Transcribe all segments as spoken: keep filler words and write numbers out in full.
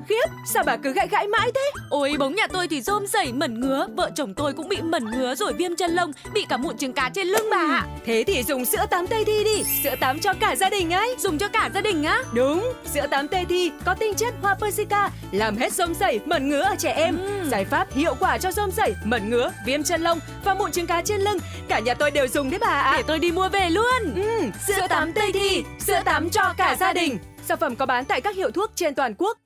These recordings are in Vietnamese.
Khiếp, sao bà cứ gãi gãi mãi thế? Ôi, bóng nhà tôi thì rôm rẩy mẩn ngứa. Vợ chồng tôi cũng bị mẩn ngứa rồi viêm chân lông, bị cả mụn trứng cá trên lưng bà ạ. Thế thì dùng sữa tắm Tây Thi đi. Sữa tắm cho cả gia đình ấy. Dùng cho cả gia đình á? Đúng, sữa tắm Tây Thi có tinh chất hoa Persica, làm hết rôm rẩy, mẩn ngứa ở trẻ em. uhm. Giải pháp hiệu quả cho rôm rẩy, mẩn ngứa, viêm chân lông và mụn trứng cá trên lưng. Cả nhà tôi đều dùng đấy bà ạ. Để tôi đi mua về luôn. uhm. Sữa tắm Tây Thi, sữa tắm cho cả gia đình. Sản phẩm có bán tại các hiệu thuốc trên toàn quốc.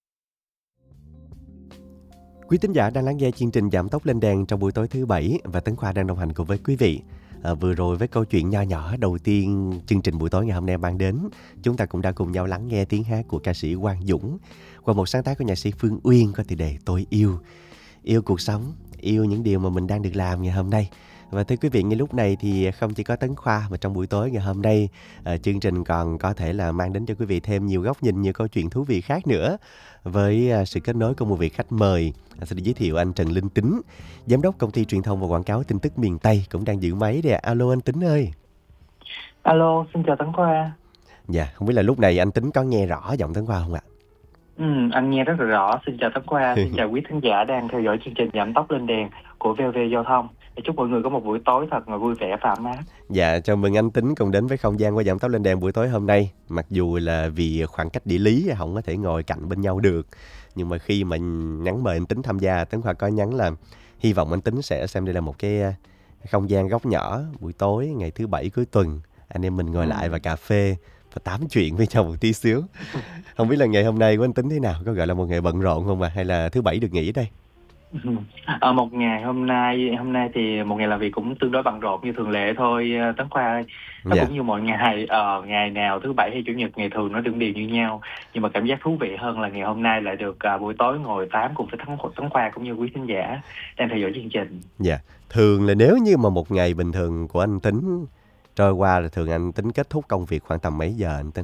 Quý thính giả đang lắng nghe chương trình Giảm tốc lên đèn trong buổi tối thứ bảy và Tấn Khoa đang đồng hành cùng với quý vị. À, vừa rồi với câu chuyện nho nhỏ đầu tiên chương trình buổi tối ngày hôm nay mang đến, chúng ta cũng đã cùng nhau lắng nghe tiếng hát của ca sĩ Quang Dũng qua một sáng tác của nhạc sĩ Phương Uyên có tựa đề Tôi Yêu. Yêu cuộc sống, yêu những điều mà mình đang được làm ngày hôm nay. Và thưa quý vị, ngay lúc này thì không chỉ có Tấn Khoa mà trong buổi tối ngày hôm nay, à, chương trình còn có thể là mang đến cho quý vị thêm nhiều góc nhìn, nhiều câu chuyện thú vị khác nữa. Với à, sự kết nối của một vị khách mời, à, xin được giới thiệu anh Trần Linh Tính, giám đốc công ty truyền thông và quảng cáo tin tức miền Tây cũng đang giữ máy đây. Alo anh Tính ơi. Alo, xin chào Tấn Khoa. Dạ, không biết là lúc này anh Tính có nghe rõ giọng Tấn Khoa không ạ? Ừ, anh nghe rất là rõ. Xin chào Tấn Khoa, xin chào quý thính giả đang theo dõi chương trình Giảm tốc lên đèn của vê o vê Giao thông. Chúc mọi người có một buổi tối thật là vui vẻ và ấm áp. Dạ, chào mừng anh Tính cùng đến với không gian của Giảm tốc lên đèn buổi tối hôm nay. Mặc dù là vì khoảng cách địa lý không có thể ngồi cạnh bên nhau được, nhưng mà khi mà nhắn mời anh Tính tham gia, Tấn Khoa có nhắn là hy vọng anh Tính sẽ xem đây là một cái không gian góc nhỏ buổi tối ngày thứ bảy cuối tuần, anh em mình ngồi ừ. lại và cà phê và tám chuyện với nhau một tí xíu. Không biết là ngày hôm nay của anh Tính thế nào, có gọi là một ngày bận rộn không ạ, hay là thứ bảy được nghỉ đây? Ở một ngày hôm nay hôm nay thì một ngày làm việc cũng tương đối bận rộn như thường lệ thôi Tấn Khoa ơi. Nó dạ. cũng như mọi ngày, ờ, ngày nào thứ bảy hay chủ nhật ngày thường nó đương đều như nhau, nhưng mà cảm giác thú vị hơn là ngày hôm nay lại được uh, buổi tối ngồi tám cùng với Tấn, Tấn Khoa cũng như quý khán giả đang theo dõi chương trình. Dạ, thường là nếu như mà một ngày bình thường của anh Tính trôi qua là thường anh Tính kết thúc công việc khoảng tầm mấy giờ anh Tính?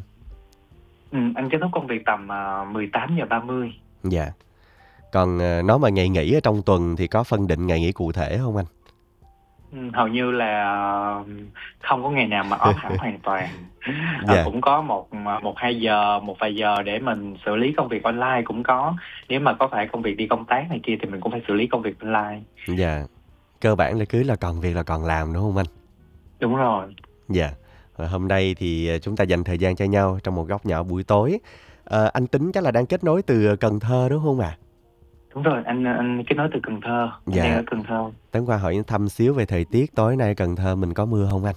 Ừ, anh kết thúc công việc tầm uh, mười tám giờ ba mươi. Dạ. Còn nó mà ngày nghỉ ở trong tuần thì có phân định ngày nghỉ cụ thể không anh? Ừ, hầu như là không có ngày nào mà off hẳn hoàn toàn. Dạ. À, cũng có một một hai giờ, một vài giờ để mình xử lý công việc online cũng có. Nếu mà có phải công việc đi công tác này kia thì mình cũng phải xử lý công việc online. Dạ. Cơ bản là cứ là còn việc là còn làm đúng không anh? Đúng rồi. Dạ. Và hôm nay thì chúng ta dành thời gian cho nhau trong một góc nhỏ buổi tối. À, anh Tính chắc là đang kết nối từ Cần Thơ đúng không ạ? À? Đúng rồi, anh anh kết nối từ Cần Thơ. Anh dạ. ở Cần Thơ. Tấn Khoa hỏi thăm xíu về thời tiết tối nay Cần Thơ mình có mưa không anh?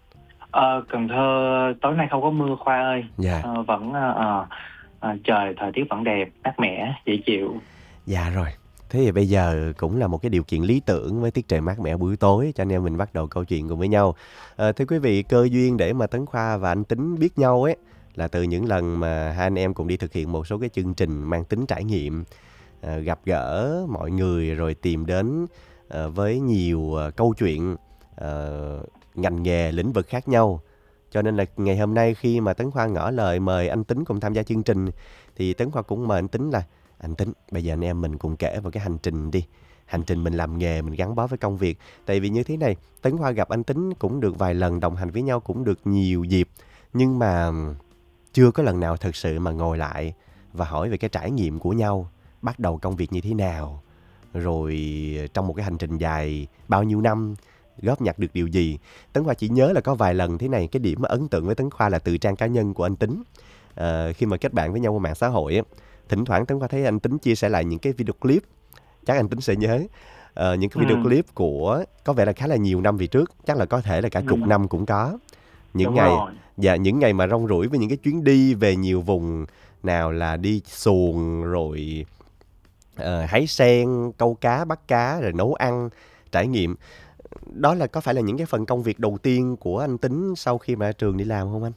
Ờ, Cần Thơ tối nay không có mưa Khoa ơi. Dạ. Ờ, vẫn uh, uh, trời thời tiết vẫn đẹp, mát mẻ, dễ chịu. Dạ rồi. Thế thì bây giờ cũng là một cái điều kiện lý tưởng với tiết trời mát mẻ buổi tối, cho nên mình bắt đầu câu chuyện cùng với nhau. À, thưa quý vị, cơ duyên để mà Tấn Khoa và anh Tính biết nhau ấy là từ những lần mà hai anh em cùng đi thực hiện một số cái chương trình mang tính trải nghiệm. À, gặp gỡ mọi người rồi tìm đến à, với nhiều à, câu chuyện à, ngành nghề lĩnh vực khác nhau, cho nên là ngày hôm nay khi mà Tấn Khoa ngỏ lời mời anh Tính cùng tham gia chương trình thì Tấn Khoa cũng mời anh Tính là anh Tính bây giờ anh em mình cùng kể vào cái hành trình đi, hành trình mình làm nghề, mình gắn bó với công việc. Tại vì như thế này, Tấn Khoa gặp anh Tính cũng được vài lần, đồng hành với nhau cũng được nhiều dịp, nhưng mà chưa có lần nào thực sự mà ngồi lại và hỏi về cái trải nghiệm của nhau, bắt đầu công việc như thế nào, rồi trong một cái hành trình dài bao nhiêu năm góp nhặt được điều gì. Tấn Khoa chỉ nhớ là có vài lần thế này, cái điểm mà ấn tượng với Tấn Khoa là từ trang cá nhân của anh Tính. À, khi mà kết bạn với nhau qua mạng xã hội á, thỉnh thoảng Tấn Khoa thấy anh Tính chia sẻ lại những cái video clip, chắc anh Tính sẽ nhớ. À, những cái video ừ. clip của có vẻ là khá là nhiều năm về trước, chắc là có thể là cả chục ừ. năm cũng có. Những Đúng ngày rồi. Dạ, những ngày mà rong ruổi với những cái chuyến đi về nhiều vùng, nào là đi xuồng rồi uh, hái sen, câu cá, bắt cá, rồi nấu ăn, trải nghiệm. Đó là có phải là những cái phần công việc đầu tiên của anh Tính sau khi mà ra trường đi làm không anh?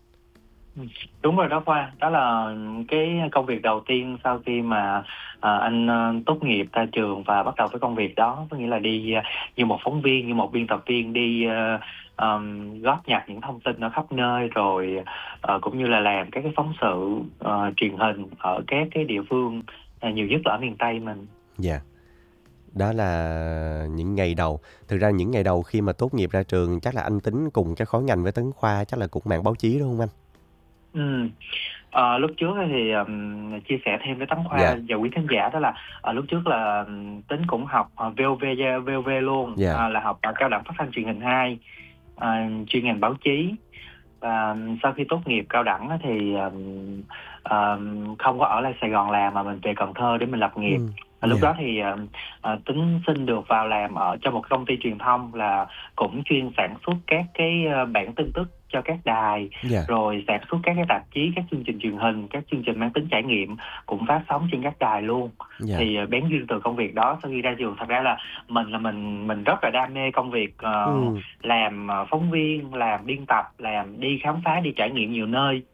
Đúng rồi đó Khoa, đó là cái công việc đầu tiên sau khi mà à, anh uh, tốt nghiệp ra trường và bắt đầu với công việc đó, có nghĩa là đi uh, như một phóng viên, như một biên tập viên đi uh, um, góp nhặt những thông tin ở khắp nơi, rồi uh, cũng như là làm các cái phóng sự uh, truyền hình ở các cái địa phương, uh, nhiều nhất là ở miền Tây mình. Dạ. Yeah. Đó là những ngày đầu. Thực ra những ngày đầu khi mà tốt nghiệp ra trường chắc là anh Tính cùng cái khối ngành với Tấn Khoa chắc là cũng mảng báo chí đúng không anh? Ừm. Ờ, lúc trước á thì, ừm, chia sẻ thêm với Tấn Khoa Dạ. và quý khán giả đó là, ờ, lúc trước là, ừm, Tính cũng học, ờ, vê o vê gia vê o vê luôn, Dạ. à, là học, ờ, cao đẳng phát thanh truyền hình hai, ờ, chuyên ngành báo chí. Và sau khi tốt nghiệp cao đẳng á thì, ờm, ờm, không có ở lại Sài Gòn làm mà mình về Cần Thơ để mình lập nghiệp. Ừm, Và lúc dạ. đó thì, ờ, ờ, Tính xin được vào làm ở cho một công ty truyền thông là cũng chuyên sản xuất các cái, ơ, bản tin tức cho các đài, Dạ. rồi sản xuất các cái tạp chí, các chương trình truyền hình, các chương trình mang tính trải nghiệm cũng phát sóng trên các đài luôn. Dạ. Thì, ờ, bén duyên từ công việc đó, sau khi ra trường thật ra là mình là mình mình rất là đam mê công việc, ờ, Ừm, làm, ờ, phóng viên, làm biên tập, làm đi khám phá, đi trải nghiệm nhiều nơi.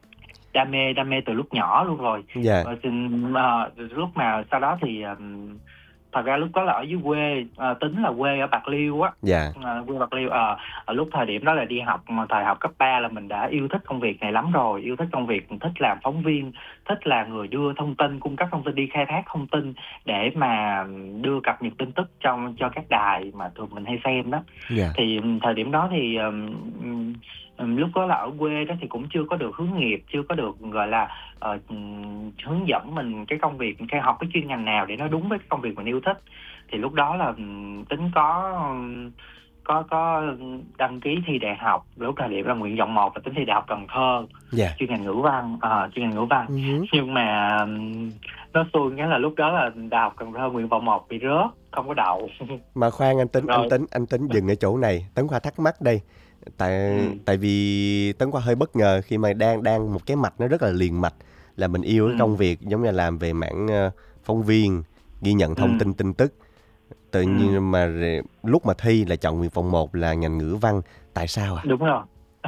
Đam mê đam mê từ lúc nhỏ luôn rồi. dạ. Và xin ờ, rồi lúc mà sau đó thì, ờm, thật ra lúc đó là ở dưới quê, ờ, Tính là quê ở Bạc Liêu á, Dạ. ờ, quê Bạc Liêu, ờ, ở lúc thời điểm đó là đi học, mà thời học cấp ba là mình đã yêu thích công việc này lắm rồi, yêu thích công việc, thích làm phóng viên, thích là người đưa thông tin, cung cấp thông tin, đi khai thác thông tin để mà đưa cập nhật tin tức trong cho các đài mà thường mình hay xem đó. Dạ. Thì ừm, thời điểm đó thì, ờm, ừm, ừm, lúc đó là ở quê đó thì cũng chưa có được hướng nghiệp, chưa có được, gọi là, ờ, ừm, hướng dẫn mình cái công việc, cái học cái chuyên ngành nào để nó đúng với cái công việc mình yêu thích. Thì lúc đó là, ừm, Tính có, ừm, có có đăng ký thi đại học, lúc thời điểm là nguyện vọng một và Tính thi Đại học Cần Thơ, Dạ. chuyên ngành ngữ văn, ờ, chuyên ngành ngữ văn. Ừm hứm. Nhưng mà, ừm, nó xui cái là lúc đó là Đại học Cần Thơ nguyện vọng một bị rớt, không có đậu. Mà khoan anh Tính, anh Rồi. Tính, anh Tính dừng ở chỗ này. Tấn Khoa thắc mắc đây. Tại Ừm, tại vì Tấn Khoa hơi bất ngờ khi mà đang đang một cái mạch nó rất là liền mạch, là mình yêu cái công ừm, việc giống như là làm về mảng ờ, phóng viên, ghi nhận thông tin ừm, tin tức. Tự ừm. nhiên mà rề- lúc mà thi là chọn nguyện vọng một là ngành ngữ văn. Tại sao à? Đúng rồi.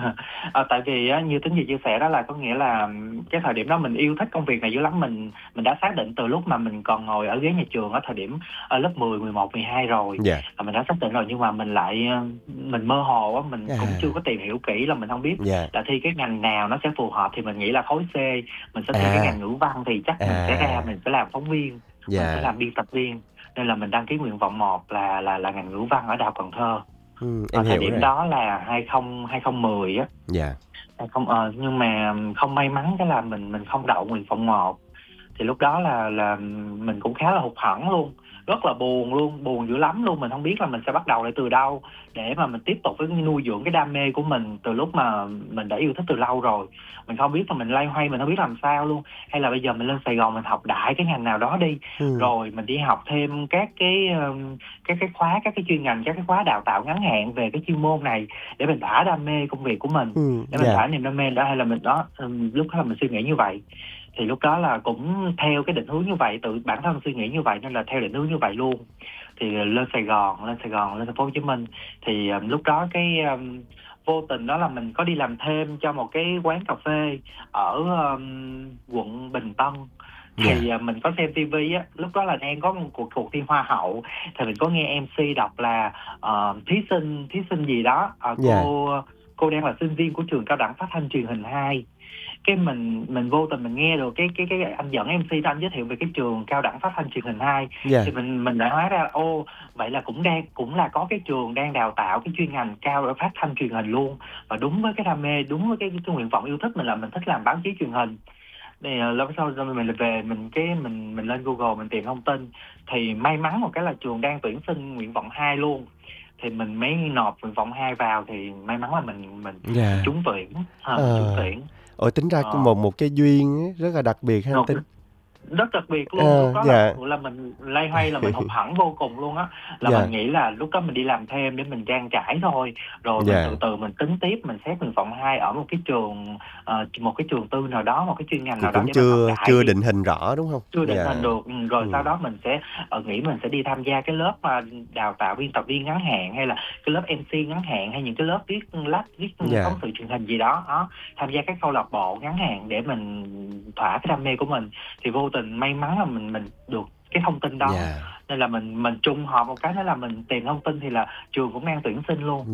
Ờ, tại vì á, như Tính vừa chia sẻ đó là có nghĩa là, ừm, cái thời điểm đó mình yêu thích công việc này dữ lắm, mình mình đã xác định từ lúc mà mình còn ngồi ở ghế nhà trường ở thời điểm, ờ, lớp mười, mười một, mười hai rồi, Dạ. là mình đã xác định rồi nhưng mà mình lại, ơ, mình mơ hồ á, mình cũng chưa À. có tìm hiểu kỹ là mình không biết Dạ. là thi cái ngành nào nó sẽ phù hợp, thì mình nghĩ là khối C, mình sẽ thi cái ngành À. ngữ văn thì chắc mình sẽ ra À. mình sẽ làm phóng viên, mình sẽ Dạ. làm biên tập viên, nên là mình đăng ký nguyện vọng một là là là ngành ngữ văn ở Đại học Cần Thơ. Ừ, Ở em thời hiểu điểm rồi. đó là hai không hai không mười á. Dạ. À, không, ờ, nhưng mà không may mắn cái là mình mình không đậu nguyện vọng một. Thì lúc đó là là mình cũng khá là hụt hẫng luôn, rất là buồn luôn, buồn dữ lắm luôn. Mình không biết là mình sẽ bắt đầu lại từ đâu để mà mình tiếp tục với nuôi dưỡng cái đam mê của mình từ lúc mà mình đã yêu thích từ lâu rồi. Mình không biết là mình loay hoay, mình không biết làm sao luôn. Hay là bây giờ mình lên Sài Gòn mình học đại cái ngành nào đó đi, Ừ. rồi mình đi học thêm các cái, ờm, các cái khóa, các cái chuyên ngành, các cái khóa đào tạo ngắn hạn về cái chuyên môn này để mình thỏa đam mê công việc của mình, Ừ. để mình Dạ. thỏa niềm đam mê đó. Hay là mình đó, ừm, lúc đó là mình suy nghĩ như vậy. Thì lúc đó là cũng theo cái định hướng như vậy, tự bản thân suy nghĩ như vậy nên là theo định hướng như vậy luôn. Thì lên Sài Gòn, lên Sài Gòn, lên thành phố Hồ Chí Minh thì, ờm, lúc đó cái, ờm, vô tình đó là mình có đi làm thêm cho một cái quán cà phê ở, ờm, quận Bình Tân. Dạ. Thì, ờ, mình có xem ti vi á, lúc đó là đang có một cuộc cuộc thi Hoa hậu, thì mình có nghe em xê đọc là, ờ, thí sinh thí sinh gì đó, ờ, Dạ. cô cô đang là sinh viên của trường cao đẳng phát thanh truyền hình hai. Cái mình mình vô tình mình nghe được cái cái cái anh dẫn em xê đó, anh giới thiệu về cái trường cao đẳng phát thanh truyền hình hai, Dạ. thì mình mình lại hóa ra ô, vậy là cũng đang cũng là có cái trường đang đào tạo cái chuyên ngành cao ở phát thanh truyền hình luôn, và đúng với cái đam mê, đúng với cái, cái nguyện vọng yêu thích mình là mình thích làm báo chí truyền hình. Thì uh, lâu sau rồi mình về mình cái mình mình lên Google mình tìm thông tin, thì may mắn một cái là trường đang tuyển sinh nguyện vọng hai luôn, thì mình mới nộp nguyện vọng hai vào, thì may mắn là mình mình, mình Dạ. trúng tuyển, ha, mình trúng Ờ. tuyển. Ôi, tính ra có Ờ. một một cái duyên á, rất là đặc biệt ha anh Một Tính. rất đặc biệt luôn, lúc Ờ, đó là dạ. thật sự là mình loay hoay, là mình hụt hẫng vô cùng luôn á. Là Dạ. mình nghĩ là lúc đó mình đi làm thêm để mình trang trải thôi, rồi mình Dạ. từ từ mình tính tiếp, mình xét nguyện vọng hai ở một cái trường, ờ, một cái trường tư nào đó, một cái chuyên ngành Cũng nào đó cũng để mình học chưa đại chưa đi. định hình rõ đúng không? Chưa định hình Dạ. được, ừm, rồi sau Ừm. đó mình sẽ, ờ, nghĩ mình sẽ đi tham gia cái lớp mà đào tạo biên tập viên ngắn hạn, hay là cái lớp em xê ngắn hạn, hay những cái lớp viết lách, viết Dạ. phóng sự truyền hình gì đó, đó, tham gia các câu lạc bộ ngắn hạn để mình thỏa cái đam mê của mình. Thì vô tình may mắn là mình mình được cái thông tin đó, Dạ. nên là mình mình trùng hợp một cái nữa là mình tìm thông tin thì là trường cũng đang tuyển sinh luôn. Dạ.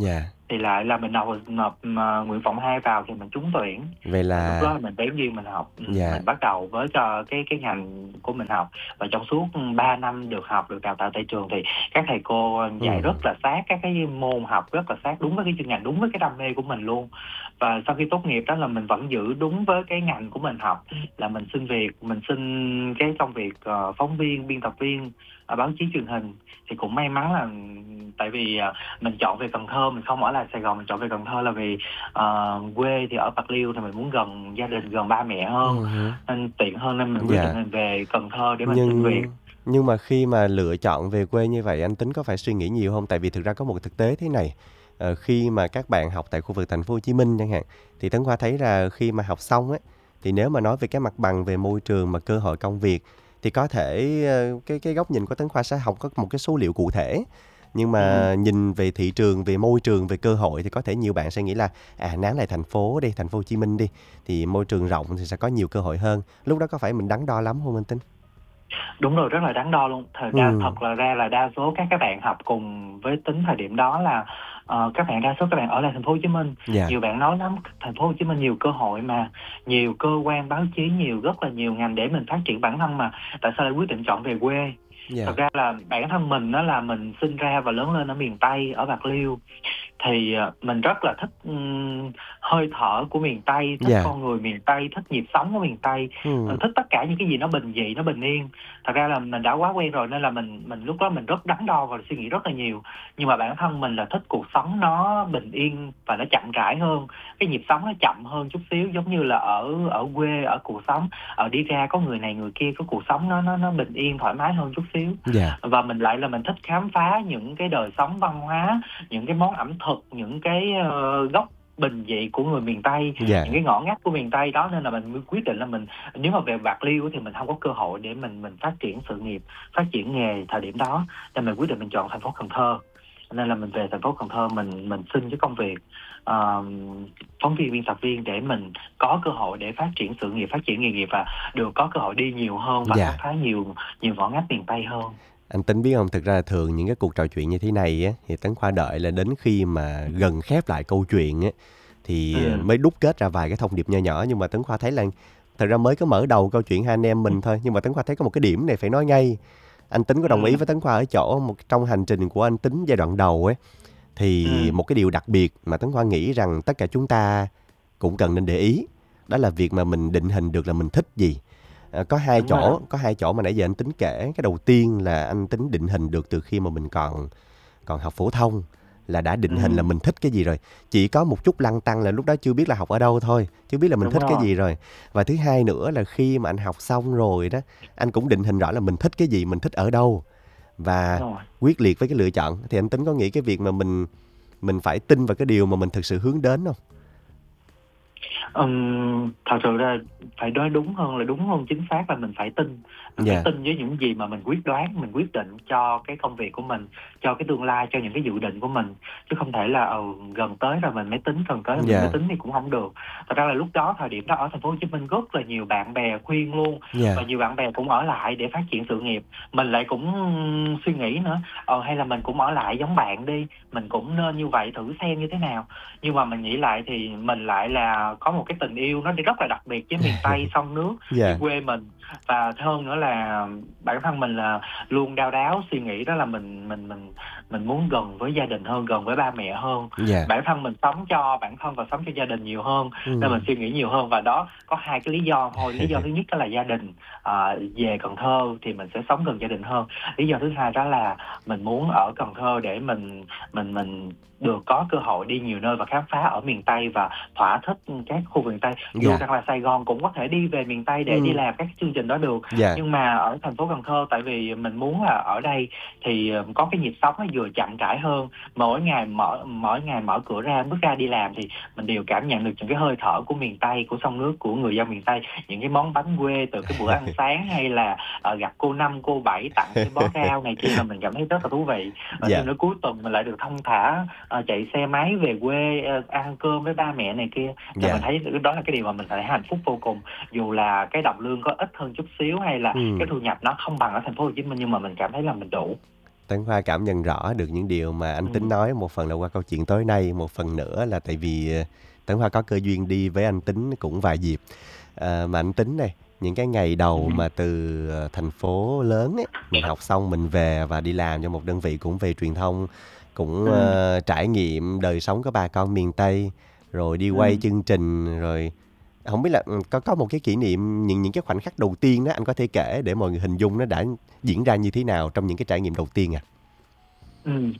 thì lại là mình nộp nộp mà nguyện vọng hai vào thì mình trúng tuyển. Vậy Và lúc đó là là mình bén duyên mình học, ừ, dạ. mình bắt đầu với cho cái cái ngành của mình học, và trong suốt ba năm được học, được đào tạo tại trường thì các thầy cô dạy Ừ. rất là sát, các cái môn học rất là sát đúng với cái chuyên ngành, đúng với cái đam mê của mình luôn. Và sau khi tốt nghiệp đó là mình vẫn giữ đúng với cái ngành của mình học, là mình xin việc, mình xin cái công việc ờ, phóng viên, biên tập viên ở báo chí truyền hình. Thì cũng may mắn là tại vì ờ, mình chọn về Cần Thơ, mình không ở lại Sài Gòn, mình chọn về Cần Thơ là vì ờ, quê thì ở Bạc Liêu, thì mình muốn gần gia đình, gần ba mẹ hơn, Ừ hứ. nên tiện hơn, nên mình quyết Dạ. định mình về Cần Thơ để mình xin việc. Nhưng nhưng mà khi mà lựa chọn về quê như vậy, anh Tính có phải suy nghĩ nhiều không? Tại vì thực ra có một thực tế thế này. Ờ, khi mà các bạn học tại khu vực thành phố Hồ Chí Minh chẳng hạn, thì Tấn Khoa thấy là khi mà học xong ấy, thì nếu mà nói về cái mặt bằng về môi trường mà cơ hội công việc, thì có thể ờ, cái cái góc nhìn của Tấn Khoa sẽ không có một cái số liệu cụ thể. Nhưng Ừ. mà nhìn về thị trường, về môi trường, về cơ hội thì có thể nhiều bạn sẽ nghĩ là à nán lại thành phố đi, thành phố Hồ Chí Minh đi, thì môi trường rộng thì sẽ có nhiều cơ hội hơn. Lúc đó có phải mình đắn đo lắm không anh Tính? Đúng rồi, rất là đắn đo luôn. Thời đa Ừ. thật là ra là đa số các các bạn học cùng với Tính thời điểm đó là ờ, các bạn đa số các bạn ở lại thành phố Hồ Chí Minh. Dạ. Nhiều bạn nói lắm, thành phố Hồ Chí Minh nhiều cơ hội mà, nhiều cơ quan báo chí, nhiều rất là nhiều ngành để mình phát triển bản thân mà. Tại sao lại quyết định chọn về quê? Dạ. Thật ra là bản thân mình đó là mình sinh ra và lớn lên ở miền Tây, ở Bạc Liêu. Thì ờ, mình rất là thích ừm, hơi thở của miền Tây, thích Dạ. con người miền Tây, thích nhịp sống của miền Tây, Ừ. mình thích tất cả những cái gì nó bình dị, nó bình yên. Thật ra là mình đã quá quen rồi, nên là mình mình lúc đó mình rất đắn đo và suy nghĩ rất là nhiều. Nhưng mà bản thân mình là thích cuộc sống nó bình yên và nó chậm rãi hơn, cái nhịp sống nó chậm hơn chút xíu, giống như là ở ở quê, ở cuộc sống, ở đi ra có người này người kia, có cuộc sống nó nó nó bình yên thoải mái hơn chút xíu. Dạ. Và mình lại là mình thích khám phá những cái đời sống văn hóa, những cái món ẩm thực, những cái ờ, góc bình dị của người miền Tây, Dạ. những cái ngõ ngách của miền Tây đó. Nên là mình mới quyết định là mình, nếu mà về Bạc Liêu thì mình không có cơ hội để mình mình phát triển sự nghiệp, phát triển nghề thời điểm đó, nên mình quyết định mình chọn thành phố Cần Thơ. Nên là mình về thành phố Cần Thơ, mình mình xin cái công việc uh, phóng viên, biên tập viên, để mình có cơ hội để phát triển sự nghiệp, phát triển nghề nghiệp, và được có cơ hội đi nhiều hơn và Dạ. khám phá nhiều nhiều ngõ ngách miền Tây hơn. Anh Tính biết không, thực ra là thường những cái cuộc trò chuyện như thế này á, thì Tấn Khoa đợi là đến khi mà gần khép lại câu chuyện á, thì Ừ. mới đúc kết ra vài cái thông điệp nho nhỏ. Nhưng mà Tấn Khoa thấy là thật ra mới có mở đầu câu chuyện hai anh em mình thôi. Nhưng mà Tấn Khoa thấy có một cái điểm này phải nói ngay. Anh Tính có đồng ý Ừ. với Tấn Khoa ở chỗ một trong hành trình của anh Tính giai đoạn đầu ấy, thì Ừ. một cái điều đặc biệt mà Tấn Khoa nghĩ rằng tất cả chúng ta cũng cần nên để ý, đó là việc mà mình định hình được là mình thích gì. À, có hai Đúng rồi đó. chỗ, có hai chỗ mà nãy giờ anh Tính kể. Cái đầu tiên là anh Tính định hình được từ khi mà mình còn còn học phổ thông, là đã định Ừ. hình là mình thích cái gì rồi. Chỉ có một chút lăn tăn là lúc đó chưa biết là học ở đâu thôi, chưa biết là mình Đúng thích cái rồi. gì rồi. Và thứ hai nữa là khi mà anh học xong rồi đó, anh cũng định hình rõ là mình thích cái gì, mình thích ở đâu, và Đúng rồi. quyết liệt với cái lựa chọn. Thì anh Tính có nghĩ cái việc mà mình mình phải tin vào cái điều mà mình thực sự hướng đến không? Ừm, thật sự là phải nói đúng hơn là đúng hơn chính xác là mình phải tin. Mình Dạ. phải tin với những gì mà mình quyết đoán, mình quyết định cho cái công việc của mình, cho cái tương lai, cho những cái dự định của mình. Chứ không thể là ừ, gần tới rồi mình mới tính, gần tới rồi mình Dạ. mới tính thì cũng không được. Thật ra là lúc đó, thời điểm đó ở thành phố Hồ Chí Minh rất là nhiều bạn bè khuyên luôn, Dạ. và nhiều bạn bè cũng ở lại để phát triển sự nghiệp. Mình lại cũng suy nghĩ nữa, ờ hay là mình cũng ở lại giống bạn đi, mình cũng nên như vậy thử xem như thế nào. Nhưng mà mình nghĩ lại thì mình lại là có một cái tình yêu nó rất là đặc biệt với miền Tây sông nước, Dạ. với quê mình. Và hơn nữa là bản thân mình là luôn đau đáu suy nghĩ đó là mình mình mình mình muốn gần với gia đình hơn, gần với ba mẹ hơn. Dạ. Bản thân mình sống cho bản thân và sống cho gia đình nhiều hơn, Ừ. nên mình suy nghĩ nhiều hơn. Và đó có hai cái lý do thôi. Lý do thứ nhất đó là gia đình, à, về Cần Thơ thì mình sẽ sống gần gia đình hơn. Lý do thứ hai đó là mình muốn ở Cần Thơ để mình mình mình được có cơ hội đi nhiều nơi và khám phá ở miền Tây và thỏa thích các khu miền Tây. Dù Dạ. rằng là Sài Gòn cũng có thể đi về miền Tây để Ừ. đi làm các chương trình đó được, Dạ. nhưng mà ở thành phố Cần Thơ, tại vì mình muốn là ở đây thì có cái nhịp sống nó vừa chậm rãi hơn, mỗi ngày mở mỗi ngày mở cửa ra, bước ra đi làm thì mình đều cảm nhận được những cái hơi thở của miền Tây, của sông nước, của người dân miền Tây, những cái món bánh quê từ cái bữa ăn sáng, hay là uh, gặp cô năm cô bảy tặng cái bó rau này kia, là mình cảm thấy rất là thú vị. Và Dạ. thêm nữa cuối tuần mình lại được thông thả uh, chạy xe máy về quê, uh, ăn cơm với ba mẹ này kia. Thì Dạ. mình thấy đó là cái điều mà mình thấy hạnh phúc vô cùng. Dù là cái đồng lương có ít hơn chút xíu, hay là Ừ. cái thu nhập nó không bằng ở thành phố Hồ Chí Minh, nhưng mà mình cảm thấy là mình đủ. Tấn Khoa cảm nhận rõ được những điều mà anh Tính Ừm. nói, một phần là qua câu chuyện tối nay, một phần nữa là tại vì ờ, Tấn Khoa có cơ duyên đi với anh Tính cũng vài dịp. À, mà anh Tính này, những cái ngày đầu Ừm. mà từ ờ, thành phố lớn ấy, mình học xong mình về và đi làm cho một đơn vị cũng về truyền thông, cũng Ừm. ờ, trải nghiệm đời sống của bà con miền Tây, rồi đi quay Ừm. chương trình, rồi không biết là ừ, có có một cái kỷ niệm, những những cái khoảnh khắc đầu tiên đó anh có thể kể để mọi người hình dung nó đã diễn ra như thế nào trong những cái trải nghiệm đầu tiên à? Ừm.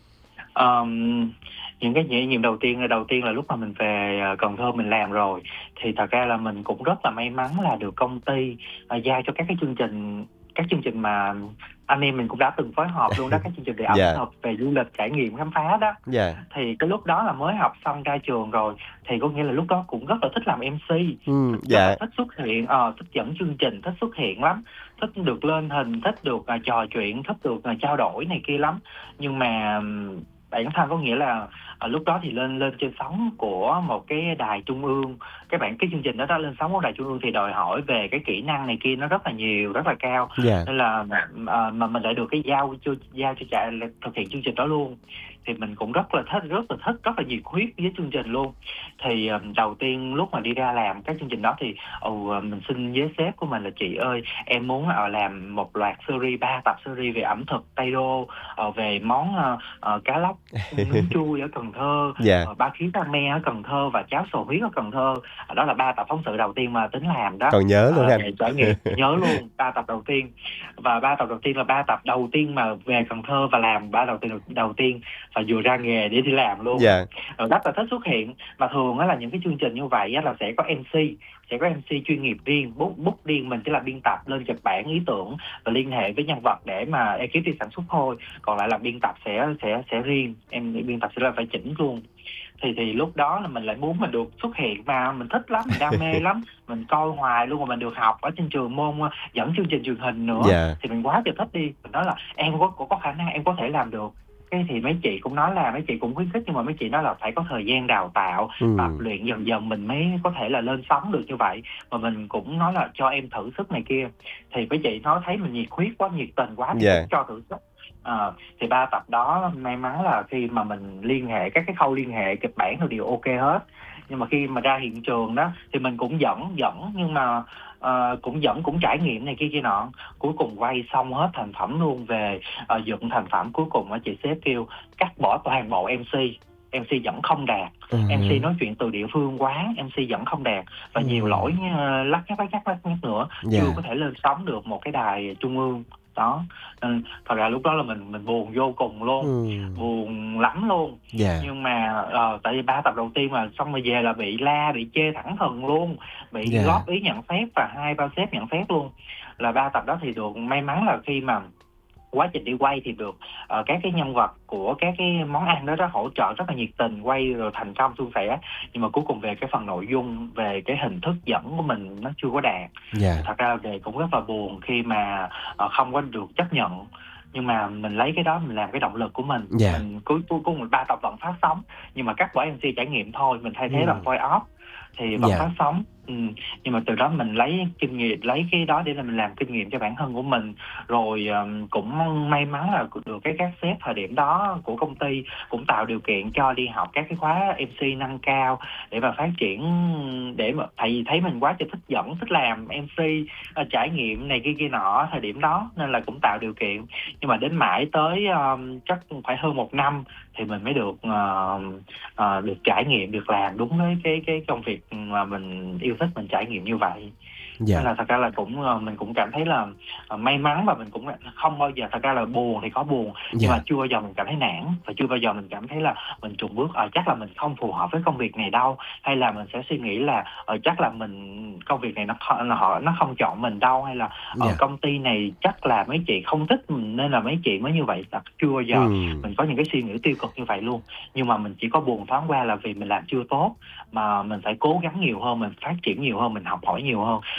Ờm, những cái trải nghiệm đầu tiên là đầu tiên là lúc mà mình về ờ, Cần Thơ mình làm rồi, thì thật ra là mình cũng rất là may mắn là được công ty ờ, giao cho các cái chương trình các chương trình mà anh em mình cũng đã từng phối hợp luôn đó, các chương trình về ẩm Dạ, thực, về du lịch, trải nghiệm, khám phá đó. dạ, Thì cái lúc đó là mới học xong ra trường rồi, thì có nghĩa là lúc đó cũng rất là thích làm em xê, ừ, thích rất là dạ, thích xuất hiện, ờ, thích dẫn chương trình, thích xuất hiện lắm, thích được lên hình, thích được à, trò chuyện, thích được à, trao đổi này kia lắm. Nhưng mà ừm, bản thân có nghĩa là à, lúc đó thì lên lên trên sóng của một cái đài trung ương, cái bạn cái chương trình đó đó lên sóng của đài trung ương thì đòi hỏi về cái kỹ năng này kia nó rất là nhiều, rất là cao, dạ, nên là à, mà mình lại được cái giao cho giao cho trại là thực hiện chương trình đó luôn, thì mình cũng rất là thích rất là thích rất là nhiệt huyết với chương trình luôn. Thì ờ, đầu tiên lúc mà đi ra làm các chương trình đó thì ồ ờ, mình xin với sếp của mình là chị ơi, em muốn ờ, làm một loạt series, ba tập series về ẩm thực Tây Đô, ờ, về món ờ, ờ, cá lóc nướng chui ở Cần Thơ, dạ, ờ, ba khía tang me ở Cần Thơ và cháo sò huyết ở Cần Thơ. Ờ, đó là ba tập phóng sự đầu tiên mà Tính làm đó. còn nhớ luôn Ờ, anh. về trải nghiệm nhớ luôn ba tập đầu tiên, và ba tập đầu tiên là ba tập đầu tiên mà về Cần Thơ và làm ba đầu tiên đầu tiên và vừa ra nghề để đi làm luôn. Dạ, Rồi rất là thích xuất hiện, mà thường á là những cái chương trình như vậy á là sẽ có em xê, sẽ có em xê chuyên nghiệp riêng, book book riêng, mình chỉ là biên tập lên kịch bản ý tưởng và liên hệ với nhân vật để mà ekip đi sản xuất thôi, còn lại là biên tập sẽ sẽ sẽ riêng, em biên tập sẽ là phải chỉnh luôn. Thì thì lúc đó là mình lại muốn mình được xuất hiện, mà mình thích lắm, mình đam mê lắm, mình coi hoài luôn, mà mình được học ở trên trường môn ờ, dẫn chương trình truyền hình nữa, dạ, thì mình quá trời thích đi. Mình nói là em có có, có khả năng em có thể làm được. Cái thì mấy chị cũng nói là mấy chị cũng khuyến khích, nhưng mà mấy chị nói là phải có thời gian đào tạo, tập ừ, luyện dần dần mình mới có thể là lên sóng được như vậy. Mà mình cũng nói là cho em thử sức này kia, thì mấy chị nói thấy mình nhiệt huyết quá, nhiệt tình quá thì dạ, cũng cho thử sức. Ờ, thì ba tập đó may mắn là khi mà mình liên hệ các cái khâu liên hệ kịch bản thì đều ok hết, nhưng mà khi mà ra hiện trường đó thì mình cũng dẫn dẫn nhưng mà ờ, cũng dẫn cũng trải nghiệm này kia kia nọ, cuối cùng quay xong hết thành phẩm luôn, về uh, dựng thành phẩm cuối cùng á chị sếp kêu cắt bỏ toàn bộ em xê, em xê dẫn không đạt, ừ, em xê nói chuyện từ địa phương quá, em xê dẫn không đạt và ừ, nhiều lỗi uh, lắc nhắc lắc nhắc lắc nhắc nữa, chưa dạ, có thể lên sóng được một cái đài trung ương đó. Nên thật ra lúc đó là mình mình buồn vô cùng luôn, ừ, buồn lắm luôn. dạ, Nhưng mà ờ, tại vì ba tập đầu tiên mà xong rồi về là bị la, bị chê thẳng thừng luôn, bị dạ, góp ý nhận xét và hai ba sếp nhận xét luôn. Là ba tập đó thì được may mắn là khi mà quá trình đi quay thì được uh, các cái nhân vật của các cái món ăn đó đó hỗ trợ rất là nhiệt tình, quay rồi thành công suôn sẻ, nhưng mà cuối cùng về cái phần nội dung, về cái hình thức dẫn của mình nó chưa có đạt. dạ, Thật ra về cũng rất là buồn khi mà uh, không có được chấp nhận, nhưng mà mình lấy cái đó mình làm cái động lực của mình. dạ, Mình cuối cuối cùng ba tập vẫn phát sóng, nhưng mà cắt bỏ em xê trải nghiệm thôi, mình thay thế ừ, bằng voice off thì vẫn dạ, phát sóng. Ừ. Nhưng mà từ đó mình lấy kinh nghiệm, lấy cái đó để là mình làm kinh nghiệm cho bản thân của mình, rồi um, cũng may mắn là được cái các sếp thời điểm đó của công ty cũng tạo điều kiện cho đi học các cái khóa em xê nâng cao để mà phát triển, để mà tại vì thấy mình quá trời thích dẫn, thích làm em xê, uh, trải nghiệm này kia kia nọ thời điểm đó, nên là cũng tạo điều kiện. Nhưng mà đến mãi tới um, chắc phải hơn một năm thì mình mới được uh, uh, được trải nghiệm, được làm đúng với cái cái công việc mà mình yêu thích, mình trải nghiệm như vậy. Nên dạ, là thật ra là cũng uh, mình cũng cảm thấy là uh, may mắn, và mình cũng không bao giờ, thật ra là buồn thì có buồn, nhưng dạ, mà chưa bao giờ mình cảm thấy nản, và chưa bao giờ mình cảm thấy là mình chùn bước uh, chắc là mình không phù hợp với công việc này đâu, hay là mình sẽ suy nghĩ là uh, chắc là mình công việc này nó không, họ nó không chọn mình đâu, hay là ở dạ, uh, công ty này chắc là mấy chị không thích mình nên là mấy chị mới như vậy. Thật chưa bao giờ ừ, mình có những cái suy nghĩ tiêu cực như vậy luôn, nhưng mà mình chỉ có buồn thoáng qua là vì mình làm chưa tốt, mà mình phải cố gắng nhiều hơn, mình phát triển nhiều hơn, mình học hỏi nhiều hơn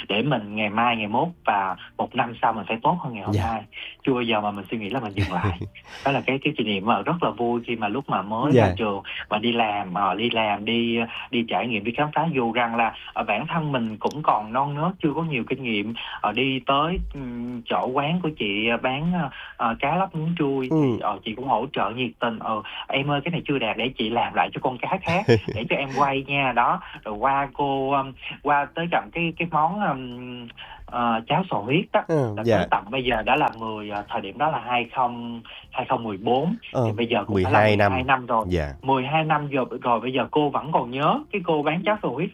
để mình ngày mai, ngày mốt và một năm sau mình phải tốt hơn ngày hôm Dạ. nay. Chưa bao giờ mà mình suy nghĩ là mình dừng lại. Đó là cái cái kỷ niệm mà rất là vui khi mà lúc mà mới Dạ. ra trường và đi làm, ờ, đi làm, đi đi trải nghiệm, đi khám phá, dù rằng là ờ, bản thân mình cũng còn non nớt, chưa có nhiều kinh nghiệm. Ờ, đi tới ừm, chỗ quán của chị ờ, bán ờ, ờ, cá lóc nướng trui Ừ. thì ờ, chị cũng hỗ trợ nhiệt tình. Ờ, em ơi cái này chưa đạt để chị làm lại cho con cá khác để cho em quay nha. Đó, rồi qua cô um, qua tới cầm cái cái món um, ờ, cháo sò huyết đó, Ừ, là dạ. tới tận bây giờ đã là mười ờ, thời điểm đó là hai không hai không một bốn, Ờ, thì bây giờ cũng mười đã là hai mười năm. hai năm rồi. Dạ. mười hai năm rồi, rồi bây giờ cô vẫn còn nhớ cái cô bán cháo sò huyết